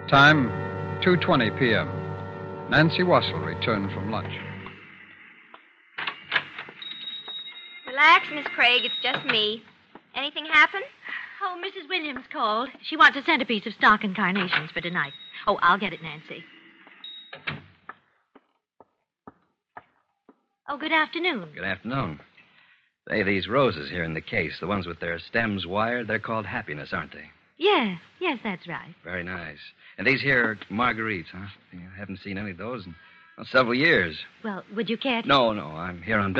Time, 2:20 p.m. Nancy Wassell returned from lunch. Relax, Miss Craig. It's just me. Anything happen? Oh, Mrs. Williams called. She wants a centerpiece of stock and carnations for tonight. Oh, I'll get it, Nancy. Oh, good afternoon. Good afternoon. Say, these roses here in the case, the ones with their stems wired, they're called happiness, aren't they? Yes, that's right. Very nice. And these here are marguerites, huh? I haven't seen any of those in several years. Well, would you care to... No, I'm here on business.